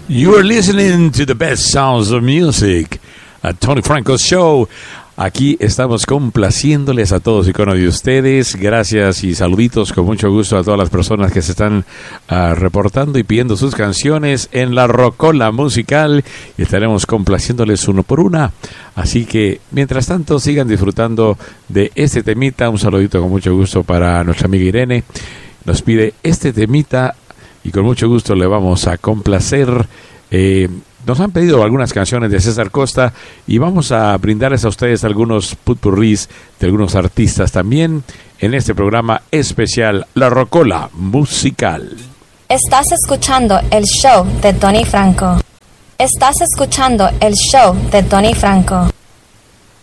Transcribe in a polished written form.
You are listening to the best sounds of music at Tony Franco's Show. Aquí estamos complaciéndoles a todos y cada uno de ustedes. Gracias y saluditos con mucho gusto a todas las personas que se están reportando y pidiendo sus canciones en la Rocola Musical. Y estaremos complaciéndoles uno por una. Así que, mientras tanto, sigan disfrutando de este temita. Un saludito con mucho gusto para nuestra amiga Irene. Nos pide este temita y con mucho gusto le vamos a complacer. Nos han pedido algunas canciones de César Costa y vamos a brindarles a ustedes algunos putpurrís de algunos artistas también en este programa especial La Rocola Musical. Estás escuchando el show de Tony Franco. Estás escuchando el show de Tony Franco.